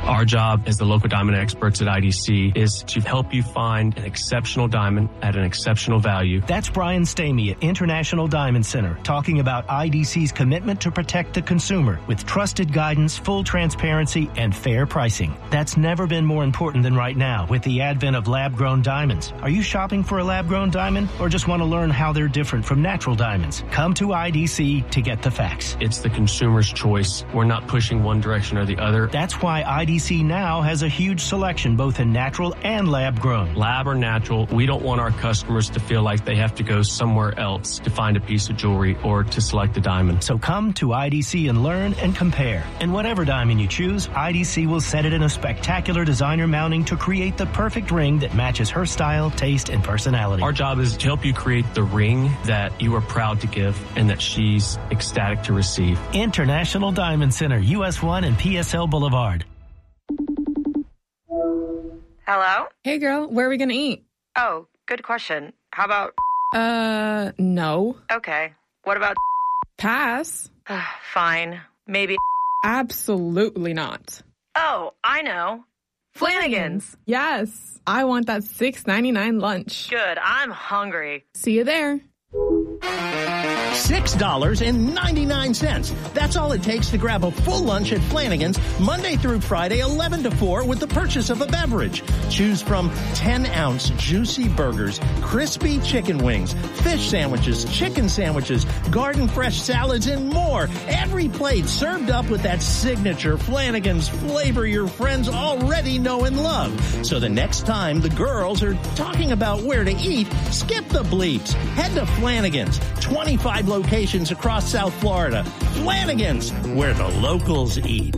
Our job as the local diamond experts at IDC is to help you find an exceptional diamond at an exceptional value. That's Brian Stamey at International Diamond Center talking about IDC's commitment to protect the consumer with trusted guidance, full transparency, and fair pricing. That's never been more important than right now with the advent of lab-grown diamonds. Are you shopping for a lab-grown diamond or just want to learn how they're different from natural diamonds? Come to IDC to get the facts. It's the consumer's choice. We're not pushing one direction or the other. That's why IDC now has a huge selection both in natural and lab-grown. Lab or natural, we don't want our customers to feel like they have to go somewhere else to find a piece of jewelry or to select a diamond. So come to IDC and learn and compare. And whatever diamond you choose, IDC will set it in a spectacular designer mounting to create the perfect ring that matches her style, taste, and personality. Our job is to help you create the ring that you are proud to give and that she's ecstatic to receive. International Diamond Center, US 1 and PSL Boulevard. Hello? Hey, girl, where are we going to eat? Oh, good question. How about... No. Okay. What about... Pass. Fine. Maybe... Absolutely not. Oh, I know. Flanagan's. Yes. I want that $6.99 lunch. Good. I'm hungry. See you there. $6.99. That's all it takes to grab a full lunch at Flanagan's Monday through Friday, 11 to 4 with the purchase of a beverage. Choose from 10-ounce juicy burgers, crispy chicken wings, fish sandwiches, chicken sandwiches, garden fresh salads, and more. Every plate served up with that signature Flanagan's flavor your friends already know and love. So the next time the girls are talking about where to eat, skip the bleeps. Head to Flanagan's. 25 locations across South Florida. Flanagan's, where the locals eat.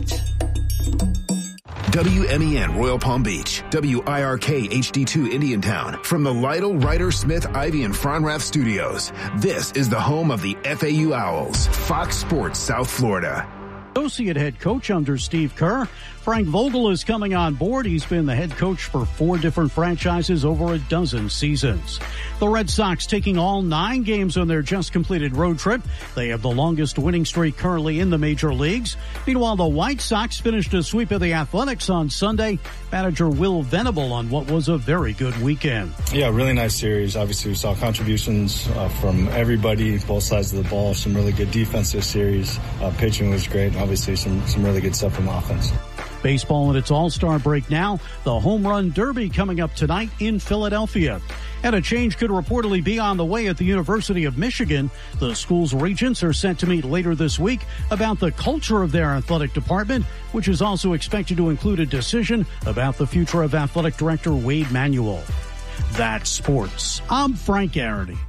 WMEN Royal Palm Beach, WIRK HD2 Indiantown. From the Lytle, Ryder, Smith, Ivy, and Fronrath studios, this is the home of the FAU Owls, Fox Sports South Florida. Associate head coach under Steve Kerr. Frank Vogel is coming on board. He's been the head coach for 4 different franchises over a dozen seasons. The Red Sox taking all 9 games on their just completed road trip. They have the longest winning streak currently in the major leagues. Meanwhile, the White Sox finished a sweep of the Athletics on Sunday. Manager Will Venable on what was a very good weekend. Yeah, really nice series. Obviously, we saw contributions from everybody, both sides of the ball. Some really good defense this series. Pitching was great. Obviously, some really good stuff from offense. Baseball in its all-star break now. The Home Run Derby coming up tonight in Philadelphia. And a change could reportedly be on the way at the University of Michigan. The school's regents are set to meet later this week about the culture of their athletic department, which is also expected to include a decision about the future of athletic director Wade Manuel. That's sports. I'm Frank Garrity.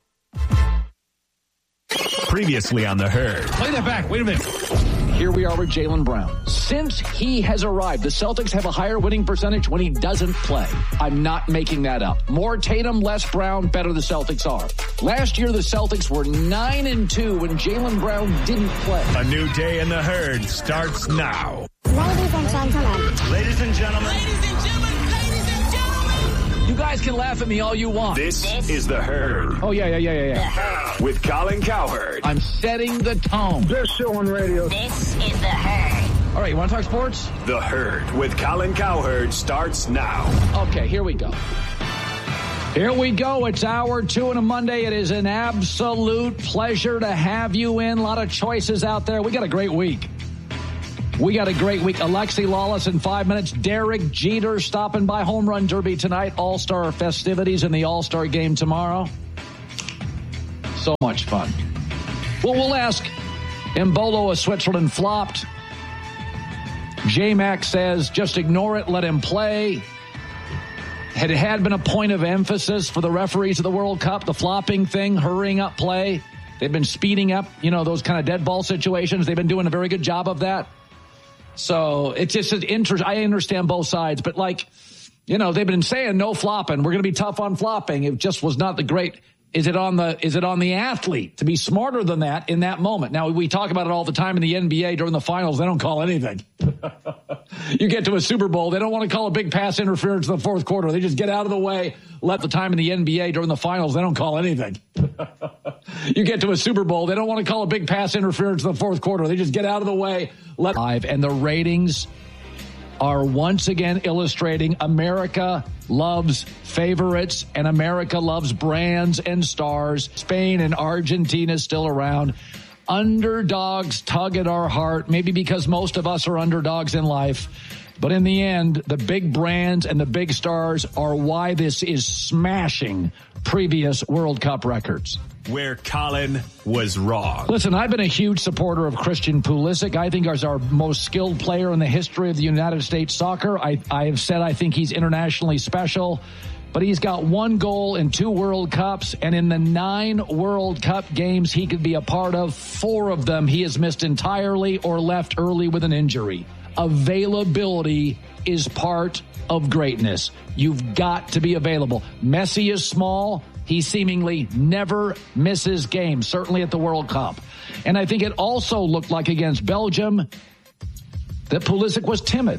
Previously on The Herd. Play that back. Wait a minute. Here we are with Jaylen Brown. Since he has arrived, the Celtics have a higher winning percentage when he doesn't play. I'm not making that up. More Tatum, less Brown, better the Celtics are. Last year, the Celtics were 9-2 when Jaylen Brown didn't play. A new day in The Herd starts now. Ladies and gentlemen. Ladies and gentlemen. Ladies and gentlemen. You guys can laugh at me all you want. This is The Herd. Oh, yeah. The Herd. With Colin Cowherd. I'm setting the tone. Best show on radio. This is The Herd. All right, you want to talk sports? The Herd with Colin Cowherd starts now. Okay, here we go. Here we go. It's hour 2 on a Monday. It is an absolute pleasure to have you in. A lot of choices out there. We got a great week. Alexi Lawless in 5 minutes. Derek Jeter stopping by. Home Run Derby tonight. All-Star festivities and the All-Star game tomorrow. So much fun. Well, we'll ask Embolo of Switzerland flopped. J-Mac says, just ignore it, let him play. It had been a point of emphasis for the referees of the World Cup, the flopping thing, hurrying up play. They've been speeding up, those kind of dead ball situations. They've been doing a very good job of that. So it's just an interest. I understand both sides, but they've been saying no flopping. We're going to be tough on flopping. It just was not the great. Is it on the athlete to be smarter than that in that moment? Now, we talk about it all the time in the NBA during the finals. They don't call anything. You get to a Super Bowl. They don't want to call a big pass interference in the fourth quarter. They just get out of the way. Let the time in the NBA during the finals. They don't call anything. You get to a Super Bowl. They don't want to call a big pass interference in the fourth quarter. They just get out of the way. And the ratings are once again illustrating America loves favorites and America loves brands and stars. Spain and Argentina still around. Underdogs tug at our heart, maybe because most of us are underdogs in life. But in the end, the big brands and the big stars are why this is smashing previous World Cup records. Where Colin was wrong. Listen, I've been a huge supporter of Christian Pulisic. I think he's our most skilled player in the history of the United States soccer. I have said I think he's internationally special. But he's got 1 goal in 2 World Cups, and in the 9 World Cup games he could be a part of, 4 of them he has missed entirely or left early with an injury. Availability is part of greatness. You've got to be available. Messi is small. He seemingly never misses games, certainly at the World Cup. And I think it also looked like against Belgium that Pulisic was timid.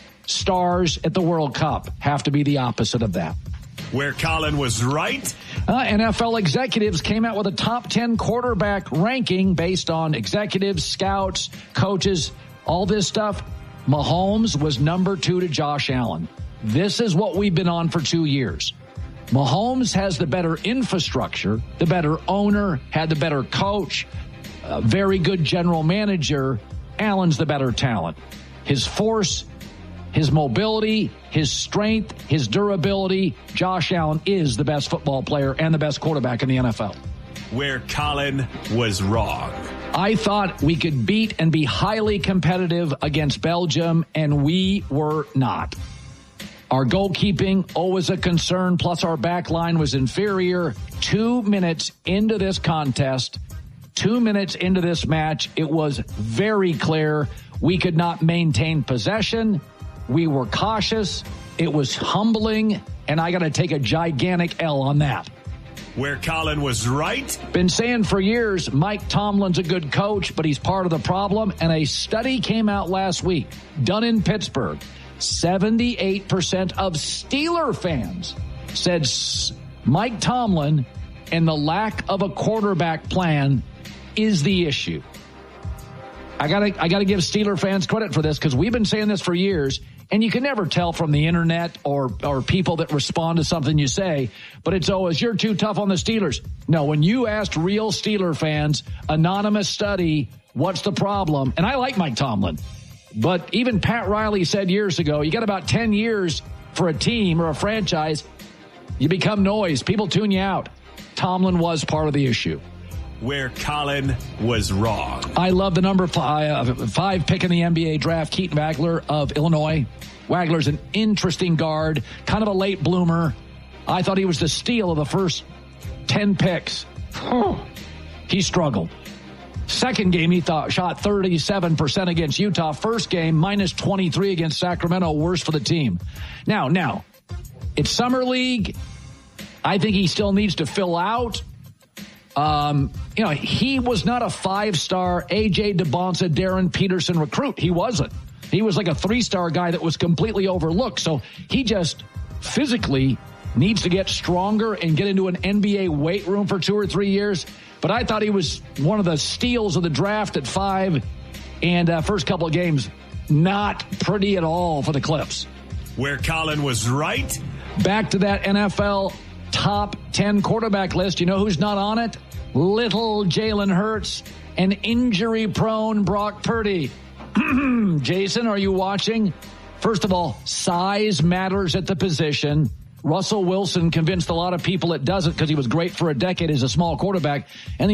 Stars at the World Cup have to be the opposite of that. Where Colin was right. NFL executives came out with a top 10 quarterback ranking based on executives, scouts, coaches, all this stuff. Mahomes was number 2 to Josh Allen. This is what we've been on for 2 years. Mahomes has the better infrastructure, the better owner, had the better coach, a very good general manager. Allen's the better talent. His force, his mobility, his strength, his durability. Josh Allen is the best football player and the best quarterback in the NFL. Where Colin was wrong. I thought we could beat and be highly competitive against Belgium, and we were not. Our goalkeeping, always a concern, plus our back line was inferior. 2 minutes into this contest, 2 minutes into this match, it was very clear we could not maintain possession. We were cautious. It was humbling, and I got to take a gigantic L on that. Where Colin was right. Been saying for years, Mike Tomlin's a good coach, but he's part of the problem. And a study came out last week, done in Pittsburgh. 78% of Steeler fans said Mike Tomlin and the lack of a quarterback plan is the issue. I gotta give Steeler fans credit for this because we've been saying this for years, and you can never tell from the internet or people that respond to something you say, but it's always, you're too tough on the Steelers. No, when you asked real Steeler fans, anonymous study, what's the problem? And I like Mike Tomlin. But even Pat Riley said years ago, you got about 10 years for a team or a franchise, you become noise. People tune you out. Tomlin was part of the issue. Where Colin was wrong. I love the number 5 pick in the NBA draft, Keaton Wagler of Illinois. Wagler's an interesting guard, kind of a late bloomer. I thought he was the steal of the first 10 picks. He struggled. Second game, he shot 37% against Utah. First game, minus 23 against Sacramento, worse for the team. Now, it's Summer League. I think he still needs to fill out. He was not a 5-star A.J. DeBonsa, Darren Peterson recruit. He wasn't. He was like a 3-star guy that was completely overlooked. So he just physically needs to get stronger and get into an NBA weight room for 2 or 3 years. But I thought he was one of the steals of the draft at 5. And first couple of games, not pretty at all for the Clips. Where Colin was right. Back to that NFL top 10 quarterback list. You know who's not on it? Little Jalen Hurts and injury-prone Brock Purdy. Jason, are you watching? First of all, size matters at the position. Russell Wilson convinced a lot of people it doesn't because he was great for a decade as a small quarterback. And the